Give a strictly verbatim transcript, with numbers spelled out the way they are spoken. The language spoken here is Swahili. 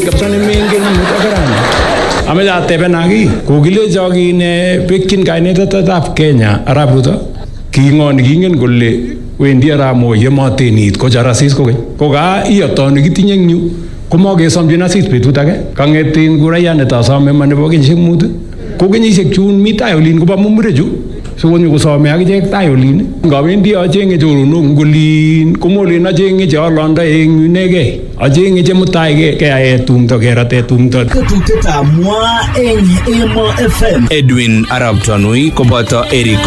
kabisa nemengen mutakarani. Ame ateben aki kokilecho kine bekyin kainetab Kenya Arap Ruto king'oni kingen kole wendi Arap Moi yemotenit kochar asis kokeny. Ko ka iyotoni kitinye eng yu komakesomchin asis betut age. Kang'etin kuraya netasome ma nebo kenyisiek mut ko kenyisiek chun mi tai olin kobo mumure chu sikonyo kosome akichek tai olin. Ngawendi acheng'e choronok ngolin komolen acheng'e cheolondo eng inegei. Acheng'e chemutai keyae tumdo kerate tumdo. Ketutietab mwa eng Emo F M. Edwin Arap Tanui koboto Eric